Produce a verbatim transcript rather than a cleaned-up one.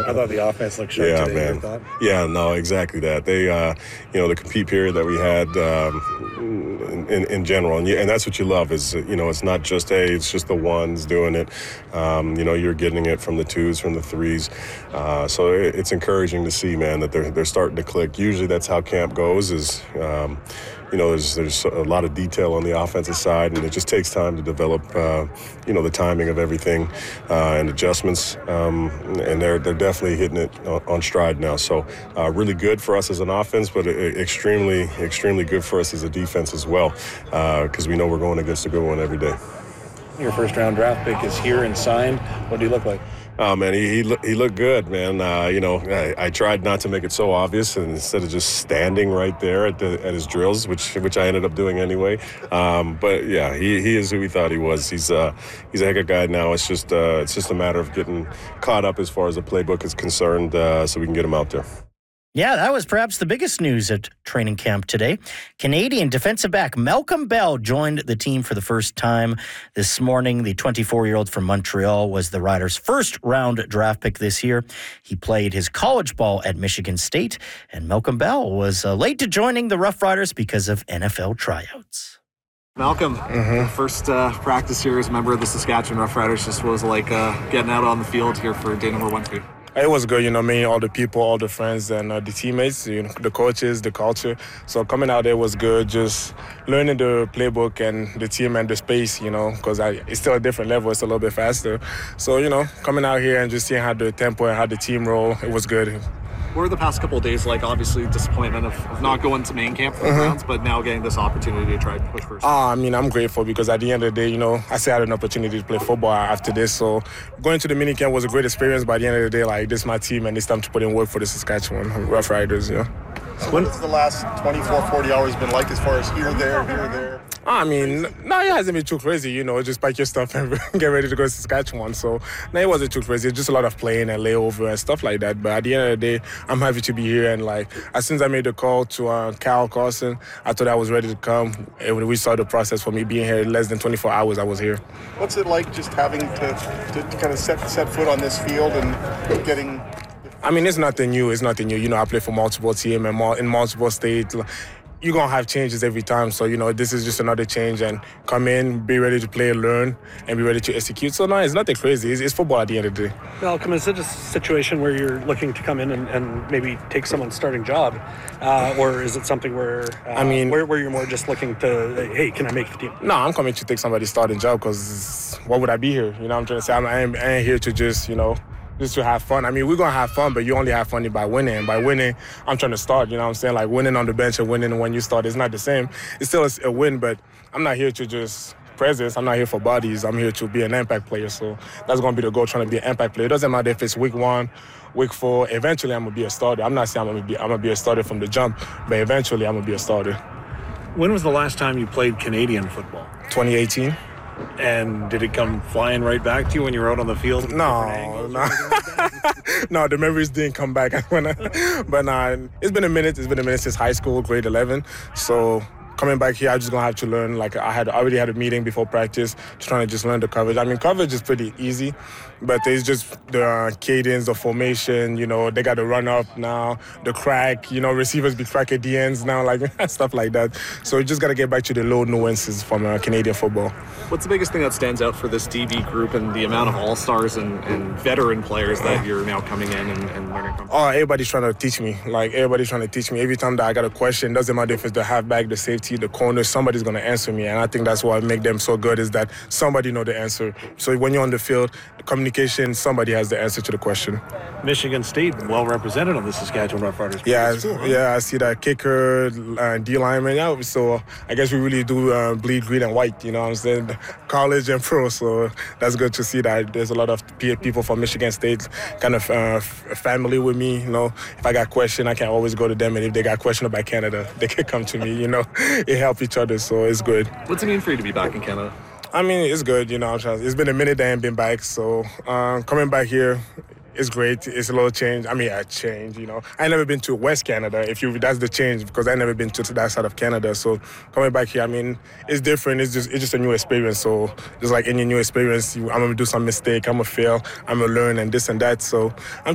I thought the offense looked sharp yeah, today. man. Your thought? Yeah, no, exactly that. They, uh, you know, the compete period that we had um, in, in general, and, you, and that's what you love is, you know, it's not just, hey, it's just the ones doing it. Um, you know, you're getting it from the twos, from the threes. Uh, so it, it's encouraging to see, man, that they're they're starting to click. Usually that's how camp goes is, um, you know, there's there's a lot of detail on the offensive side, and it just takes time to develop, uh, you know, the timing of everything uh, and adjustments. Um, and they're they're definitely hitting it on stride now. So uh, really good for us as an offense, but extremely, extremely good for us as a defense as well, because uh, we know we're going against a good one every day. Your first round draft pick is here and signed. What do you look like? Oh, man, he he, look, he looked good, man. Uh, you know, I, I tried not to make it so obvious, and instead of just standing right there at, the, at his drills, which which I ended up doing anyway. Um, but yeah, he, he is who we thought he was. He's uh he's a heck of a guy now. It's just uh, it's just a matter of getting caught up as far as the playbook is concerned, uh, so we can get him out there. Yeah, that was perhaps the biggest news at training camp today. Canadian defensive back Malcolm Bell joined the team for the first time this morning. The twenty-four-year-old from Montreal was the Riders' first-round draft pick this year. He played his college ball at Michigan State, and Malcolm Bell was uh, late to joining the Rough Riders because of N F L tryouts. Malcolm, mm-hmm. first uh, practice here as a member of the Saskatchewan Rough Riders just was like uh, getting out on the field here for day number one for you. It was good, you know, meeting all the people, all the friends, and uh, the teammates, you know, the coaches, the culture. So coming out there was good, just learning the playbook and the team and the space, you know, because it's still a different level. It's a little bit faster. So, you know, coming out here and just seeing how the tempo and how the team roll, it was good. What were the past couple of days like? Obviously, disappointment of, of not going to main camp for the mm-hmm. rounds, but now getting this opportunity to try to push first. Uh, I mean, I'm grateful because at the end of the day, you know, I still had an opportunity to play football after this. So going to the mini camp was a great experience. But at the end of the day, like, this is my team, and it's time to put in work for the Saskatchewan Rough Riders, you know. So what has the last twenty-four, forty hours been like as far as here, there, here, there? I mean, no, it hasn't been too crazy, you know, just pack your stuff and get ready to go to Saskatchewan. So, no, it wasn't too crazy. It's just a lot of playing and layover and stuff like that. But at the end of the day, I'm happy to be here. And, like, as soon as I made the call to uh, Cal Carson, I thought I was ready to come. And when we started the process for me being here, in less than twenty-four hours, I was here. What's it like just having to, to, to kind of set, set foot on this field and getting... I mean, it's nothing new. It's nothing new. You know, I play for multiple teams and in multiple states. You're going to have changes every time. So, you know, this is just another change. And come in, be ready to play, learn, and be ready to execute. So, no, it's nothing crazy. It's, it's football at the end of the day. Malcolm, is it a situation where you're looking to come in and, and maybe take someone's starting job? Uh, or is it something where, uh, I mean, where, where you're more just looking to, hey, can I make the team? No, I'm coming to take somebody's starting job because what would I be here? You know what I'm trying to say? I'm, I ain't, I ain't here to just, you know, just to have fun. I mean, we're going to have fun, but you only have fun by winning. And by winning, I'm trying to start, you know what I'm saying? Like, winning on the bench and winning when you start is not the same. It's still a, a win, but I'm not here to just presence. I'm not here for bodies. I'm here to be an impact player. So that's going to be the goal, trying to be an impact player. It doesn't matter if it's week one, week four. Eventually, I'm going to be a starter. I'm not saying I'm going to be, I'm going to be a starter from the jump, but eventually, I'm going to be a starter. When was the last time you played Canadian football? twenty eighteen. And did it come flying right back to you when you were out on the field? No, no. No, the memories didn't come back. when I, but nah, it's been a minute. It's been a minute since high school, grade eleven. So coming back here, I'm just going to have to learn. Like, I had already had a meeting before practice, trying to just learn the coverage. I mean, coverage is pretty easy, but it's just the uh, cadence, the formation, you know, they got the run up now, the crack, you know, receivers be crack at the ends now, like stuff like that. So you just got to get back to the low nuances from uh, Canadian football. What's the biggest thing that stands out for this D B group and the amount of all-stars and, and veteran players that you're now coming in and, and learning from? Oh, everybody's trying to teach me. Like, everybody's trying to teach me. Every time that I got a question, doesn't matter if it's the halfback, the safety, the corner, somebody's going to answer me. And I think that's what make them so good is that somebody know the answer. So when you're on the field, the communication, somebody has the answer to the question. Michigan State, well represented on the Saskatchewan Rough Riders. Yeah, cool, huh? yeah, I see that kicker, uh, D lineman. Yeah, so I guess we really do uh, bleed green and white, you know what I'm saying? College and pro, so that's good to see that there's a lot of people from Michigan State kind of uh, family with me, you know. If I got a question, I can always go to them, and if they got a question about Canada, they can come to me, you know. It helps each other, so it's good. What's it mean for you to be back in Canada? I mean, it's good, you know. It's been a minute that I ain't been back, so uh, coming back here, it's great. It's a little change. I mean, a change, you know. I never been to West Canada, if you that's the change, because I never been to that side of Canada. So coming back here, I mean, it's different. It's just it's just a new experience. So just like any new experience, I'm going to do some mistake. I'm going to fail. I'm going to learn and this and that. So I'm